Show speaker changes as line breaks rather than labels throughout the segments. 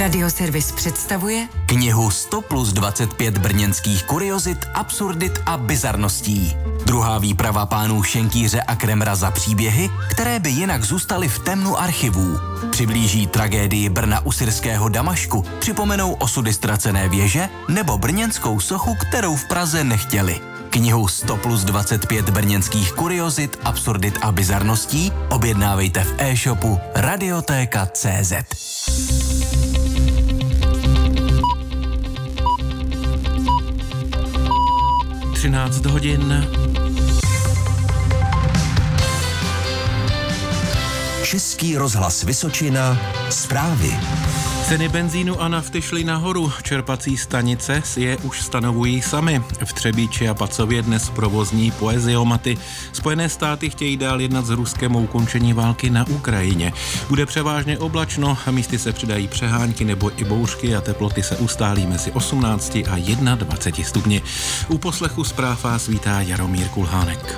Radioservis představuje
knihu 100 plus 25 brněnských kuriozit, absurdit a bizarností. Druhá výprava pánů Šenkýře a Kremra za příběhy, které by jinak zůstaly v temnu archivů. Přiblíží tragédii Brna u syrského Damašku, připomenou osudy ztracené věže nebo brněnskou sochu, kterou v Praze nechtěli. Knihu 100 plus 25 brněnských kuriozit, absurdit a bizarností objednávejte v e-shopu Radiotéka.cz.
13 hodin.
Český rozhlas Vysočina, zprávy.
Ceny benzínu a nafty šly nahoru. Čerpací stanice si je už stanovují sami. V Třebíči a Pacově dnes provozní poeziomaty. Spojené státy chtějí dál jednat s Ruskem o ukončení války na Ukrajině. Bude převážně oblačno a místy se přidají přehánky nebo i bouřky a teploty se ustálí mezi 18 a 21 stupni. U poslechu zpráv vás vítá Jaromír Kulhánek.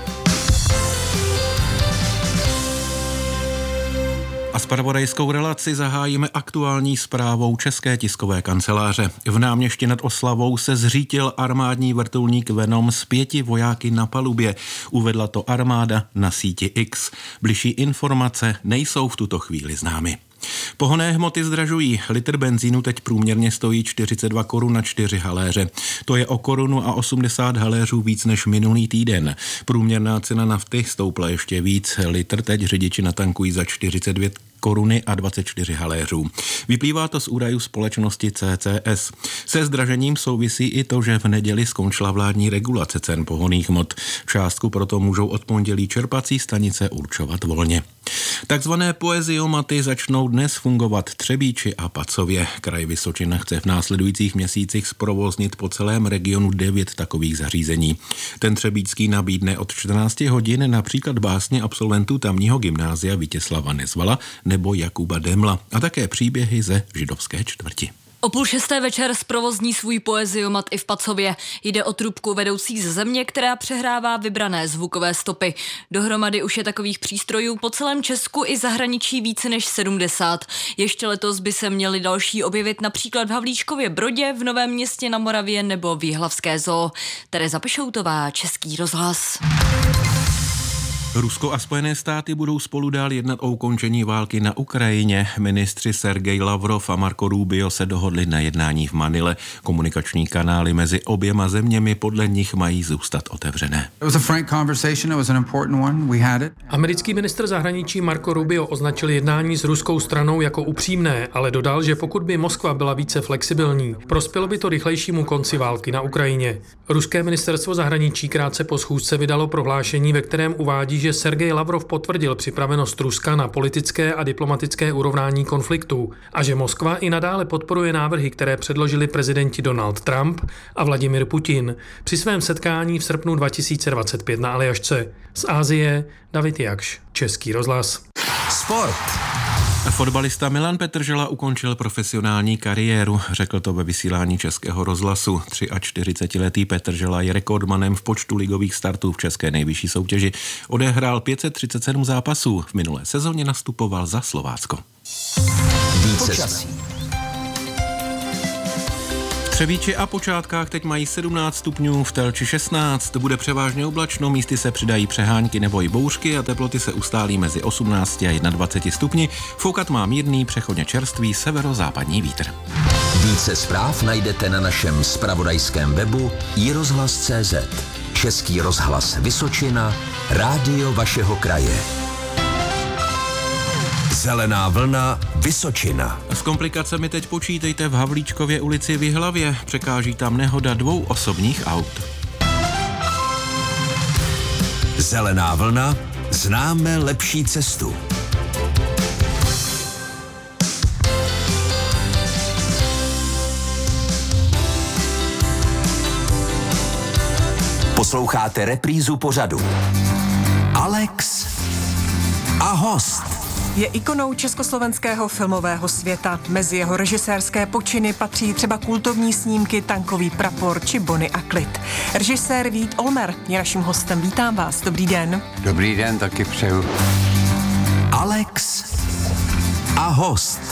A zpravodajskou relaci zahájíme aktuální zprávou České tiskové kanceláře. V Náměšti nad Oslavou se zřítil armádní vrtulník Venom s 5 vojáky na palubě. Uvedla to armáda na síti X. Bližší informace nejsou v tuto chvíli známy. Pohonné hmoty zdražují. Litr benzínu teď průměrně stojí 42 korun na 4 haléře. To je o 1,80 haléřů víc než minulý týden. Průměrná cena nafty stoupla ještě víc. Litr teď řidiči natankují za 42 koruny a 24 haléřů. Vyplývá to z údajů společnosti CCS. Se zdražením souvisí i to, že v neděli skončila vládní regulace cen pohonných hmot. Částku proto můžou od pondělí čerpací stanice určovat volně. Takzvané poeziomaty začnou dnes fungovat v Třebíči a Pacově. Kraj Vysočina chce v následujících měsících zprovoznit po celém regionu 9 takových zařízení. Ten třebíčský nabídne od 14 hodin například básně absolventů tamního gymnázia Vítězslava Nezvala nebo Jakuba Demla a také příběhy ze židovské čtvrti.
O 5:30 večer zprovozní svůj poeziomat i v Pacově. Jde o trubku vedoucí ze země, která přehrává vybrané zvukové stopy. Dohromady už je takových přístrojů po celém Česku i zahraničí více než 70. Ještě letos by se měly další objevit například v Havlíčkově Brodě, v Novém Městě na Moravě nebo v Jihlavské zoo. Tereza Pešoutová, Český rozhlas.
Rusko a Spojené státy budou spolu dál jednat o ukončení války na Ukrajině. Ministři Sergej Lavrov a Marco Rubio se dohodli na jednání v Manile. Komunikační kanály mezi oběma zeměmi podle nich mají zůstat otevřené.
Americký ministr zahraničí Marco Rubio označil jednání s ruskou stranou jako upřímné, ale dodal, že pokud by Moskva byla více flexibilní, prospělo by to rychlejšímu konci války na Ukrajině. Ruské ministerstvo zahraničí krátce po schůzce vydalo prohlášení, ve kterém uvádí, že Sergej Lavrov potvrdil připravenost Ruska na politické a diplomatické urovnání konfliktu a že Moskva i nadále podporuje návrhy, které předložili prezidenti Donald Trump a Vladimir Putin při svém setkání v srpnu 2025 na Aljašce. Z Asie David Jakš, Český rozhlas.
Sport.
Fotbalista Milan Petržela ukončil profesionální kariéru, řekl to ve vysílání Českého rozhlasu. 43letý Petržela je rekordmanem v počtu ligových startů v české nejvyšší soutěži. Odehrál 537 zápasů, v minulé sezóně nastupoval za Slovácko.
Počasí.
V Třebíči a Počátkách teď mají 17 stupňů, v Telči 16, bude převážně oblačno, místy se přidají přehánky nebo i bouřky a teploty se ustálí mezi 18 a 21 stupni. Foukat má mírný, přechodně čerstvý severozápadní vítr.
Více zpráv najdete na našem zpravodajském webu iRozhlas.cz. Český rozhlas Vysočina, rádio vašeho kraje. Zelená vlna Vysočina.
S komplikacemi teď počítejte v Havlíčkově ulici v Jihlavě. Překáží tam nehoda 2 osobních aut.
Zelená vlna, známe lepší cestu. Posloucháte reprízu pořadu. Alex a host.
Je ikonou československého filmového světa. Mezi jeho režisérské počiny patří třeba kultovní snímky Tankový prapor či Bonnie a Clyde. Režisér Vít Olmer je naším hostem. Vítám vás. Dobrý den.
Dobrý den, taky přeju.
Alex a host.